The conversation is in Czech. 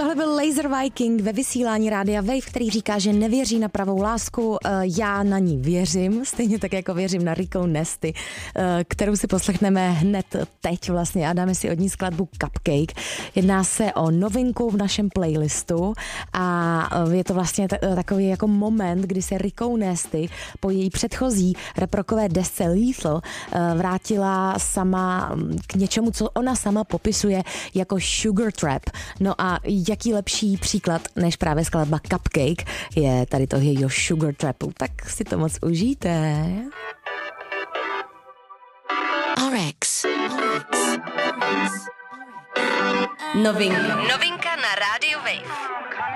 Tohle byl Laser Viking ve vysílání Rádia Wave, který říká, že nevěří na pravou lásku. Já na ní věřím, stejně tak jako věřím na Rico Nasty, kterou si poslechneme hned teď vlastně a dáme si od ní skladbu Cupcake. Jedná se o novinku v našem playlistu a je to vlastně takový jako moment, kdy se Rico Nasty po její předchozí reprokové desce Lethal vrátila sama k něčemu, co ona sama popisuje jako sugar trap. No a jaký lepší příklad než právě skladba Cupcake je tady toho jejího sugar trapu. Tak si to moc užijte. RX. Novinka na rádiu Wave.